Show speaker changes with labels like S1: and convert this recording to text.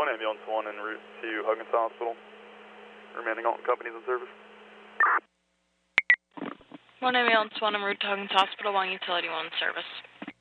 S1: 1 ambulance 1 en route to Huggins Hospital. Remaining all companies in service.
S2: 1 ambulance 1 en route to Huggins Hospital, 1 utility 1 service.